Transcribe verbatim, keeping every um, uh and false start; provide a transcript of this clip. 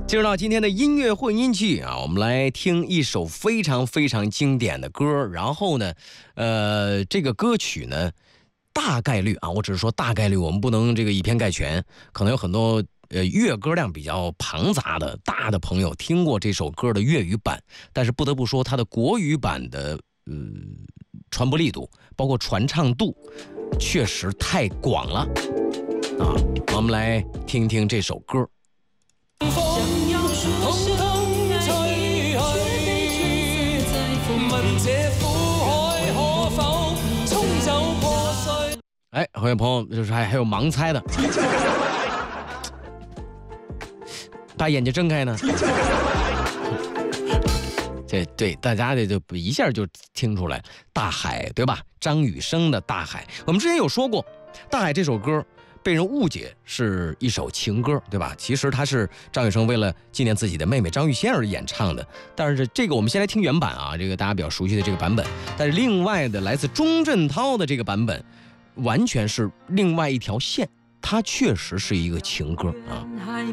进入到今天的音乐混音器啊，我们来听一首非常非常经典的歌。然后呢，呃，这个歌曲呢，大概率啊，我只是说大概率，我们不能这个以偏概全，可能有很多呃粤歌量比较庞杂的大的朋友听过这首歌的粤语版，但是不得不说，它的国语版的呃传播力度，包括传唱度，确实太广了啊。我们来听听这首歌。哎，好些朋友就是还还有盲猜的，把眼睛睁开呢。这对大家的就一下就听出来，大海对吧？张雨生的《大海》，我们之前有说过，《大海》这首歌被人误解是一首情歌，对吧？其实它是张雨生为了纪念自己的妹妹张玉仙而演唱的。但是这个我们先来听原版啊，这个大家比较熟悉的这个版本。但是另外的来自钟镇涛的这个版本，完全是另外一条线，它确实是一个情歌啊。